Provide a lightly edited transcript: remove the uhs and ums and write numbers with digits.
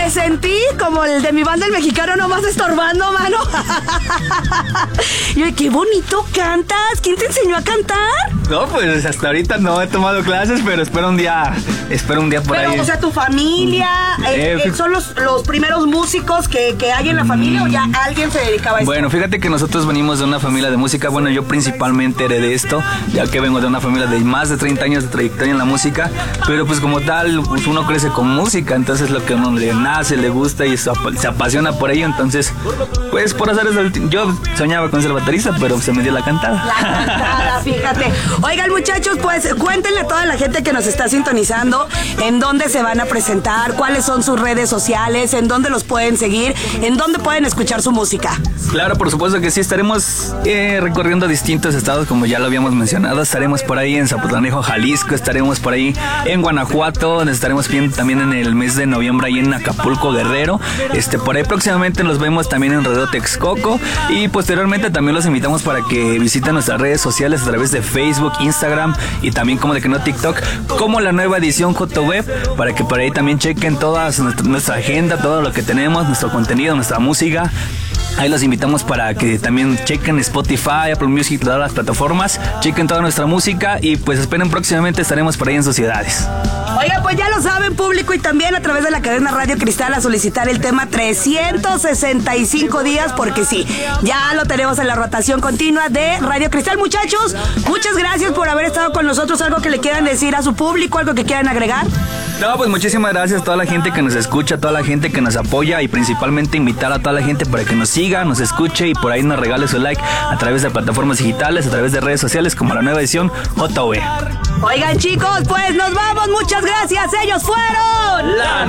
Me sentí como el de mi banda el mexicano, nomás estorbando, mano. Y qué bonito cantas. ¿Quién te enseñó a cantar? No, pues hasta ahorita no he tomado clases, pero espero un día por ahí. O sea, tu familia, ¿son los primeros músicos que hay en la familia o ya alguien se dedicaba a esto? Bueno, fíjate que nosotros venimos de una familia de música. Bueno, yo principalmente heredé esto, ya que vengo de una familia de más de 30 años de trayectoria en la música, pero pues como tal, pues uno crece con música, entonces lo que a uno le nace, le gusta y se apasiona por ello, entonces, pues por hacer eso, yo soñaba con ser baterista, pero se me dio la cantada. La cantada, fíjate. Oigan, muchachos, pues cuéntenle a toda la gente que nos está sintonizando en dónde se van a presentar, cuáles son sus redes sociales, en dónde los pueden seguir, en dónde pueden escuchar su música. Claro, por supuesto que sí, estaremos recorriendo distintos estados, como ya lo habíamos mencionado. Estaremos por ahí en Zapotlanejo, Jalisco, estaremos por ahí en Guanajuato, estaremos bien también en el mes de noviembre ahí en Acapulco, Guerrero. Por ahí próximamente nos vemos también en Rodeo Texcoco y posteriormente también los invitamos para que visiten nuestras redes sociales a través de Facebook, Instagram y también como de que no TikTok, como la nueva edición JWeb, para que por ahí también chequen toda nuestra agenda, todo lo que tenemos, nuestro contenido, nuestra música. Ahí los invitamos para que también chequen Spotify, Apple Music, todas las plataformas, chequen toda nuestra música y pues esperen, próximamente estaremos por ahí en sociedades. Oiga, pues ya lo saben, público, y también a través de la cadena Radio Cristal a solicitar el tema 365 días, porque sí, ya lo tenemos en la rotación continua de Radio Cristal. Muchachos, muchas gracias por haber estado con nosotros. ¿Algo que le quieran decir a su público, algo que quieran agregar? No, pues muchísimas gracias a toda la gente que nos escucha, a toda la gente que nos apoya y principalmente invitar a toda la gente para que nos siga, nos escuche y por ahí nos regale su like a través de plataformas digitales, a través de redes sociales como la nueva edición JV. Oigan, chicos, pues nos vamos, muchas gracias. Ellos fueron La